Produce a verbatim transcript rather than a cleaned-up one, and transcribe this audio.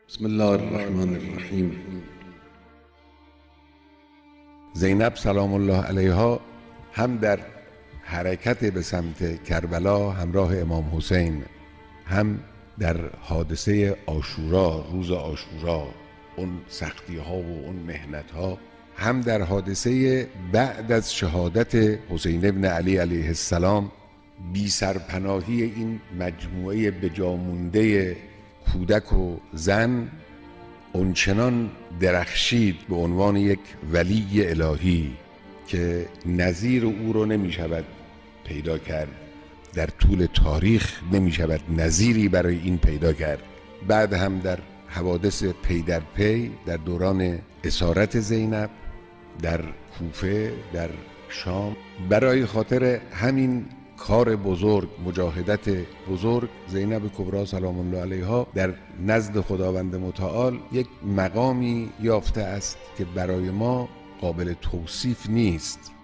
بسم الله الرحمن الرحیم. زینب سلام الله علیها هم در حرکت به سمت کربلا همراه امام حسین، هم در حادثه عاشورا، روز عاشورا، اون سختی ها و اون محنت ها، هم در حادثه بعد از شهادت حسین ابن علی علیه السلام، بی سرپناهی این مجموعه بجامونده کودک و زن اونچنان درخشید به عنوان یک ولی الهی که نظیر او رو نمی شود پیدا کرد، در طول تاریخ نمی شود نظیری برای این پیدا کرد. بعد هم در حوادث پی در پی در دوران اسارت زینب در کوفه، در شام، برای خاطر همین کار بزرگ، مجاهدت بزرگ، زینب کبری سلام الله علیها در نزد خداوند متعال یک مقامی یافته است که برای ما قابل توصیف نیست.